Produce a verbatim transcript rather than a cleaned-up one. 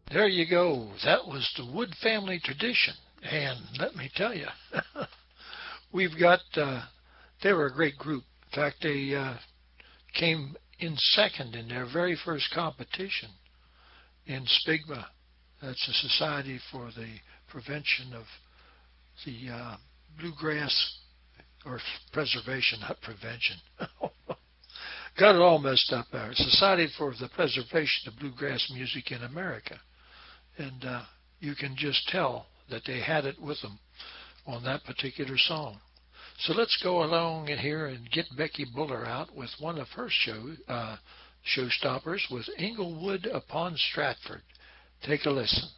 There you go. That was the Wood family tradition. And let me tell you, we've got, uh, they were a great group. In fact, they uh, came in second in their very first competition in SPIGMA. That's the Society for the Prevention of the uh, Bluegrass, or preservation, not prevention. Got it all messed up there. Society for the Preservation of Bluegrass Music in America. And uh, you can just tell that they had it with them on that particular song. So let's go along in here and get Becky Buller out with one of her show uh, showstoppers with Englewood upon Stratford. Take a listen.